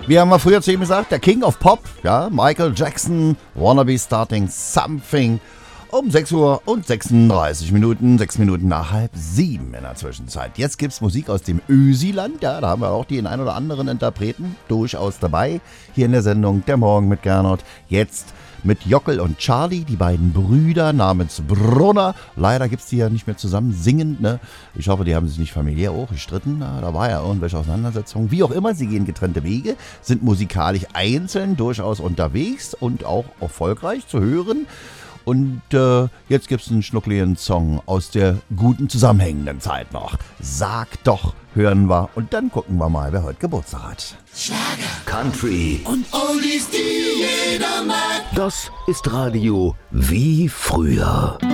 Wie haben wir früher zu ihm gesagt, der King of Pop, ja, Michael Jackson, Wanna Be Starting Something, um 6 Uhr und 36 Minuten, 6 Minuten nach 6:30 in der Zwischenzeit. Jetzt gibt's Musik aus dem Ösiland, ja, da haben wir auch den ein oder anderen Interpreten durchaus dabei, hier in der Sendung Der Morgen mit Gernot. Jetzt mit Jockel und Charlie, die beiden Brüder namens Brunner. Leider gibt's die ja nicht mehr zusammen singend, ne? Ich hoffe, die haben sich nicht familiär auch gestritten. Na, da war ja irgendwelche Auseinandersetzungen. Wie auch immer, sie gehen getrennte Wege, sind musikalisch einzeln durchaus unterwegs und auch erfolgreich zu hören. Und jetzt gibt's einen schnuckligen Song aus der guten zusammenhängenden Zeit noch. Sag doch, hören wir und dann gucken wir mal, wer heute Geburtstag hat. Schlager, Country und Oldies, die jeder mag. Das ist Radio wie früher.